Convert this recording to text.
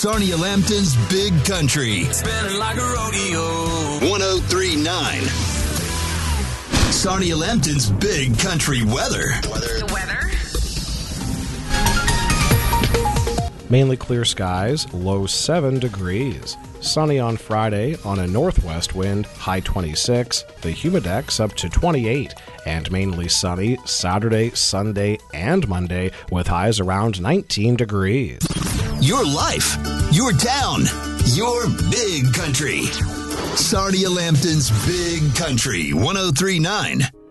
Sarnia Lambton's Big Country. Spinning like a rodeo. 103.9. Sarnia Lambton's Big Country weather. The weather. Mainly clear skies, low 7 degrees. Sunny on Friday on a northwest wind, high 26. The humidex up to 28. And mainly sunny Saturday, Sunday, and Monday with highs around 19 degrees. Your life, your town, your Big Country. Sarnia Lambton's Big Country. 103.9.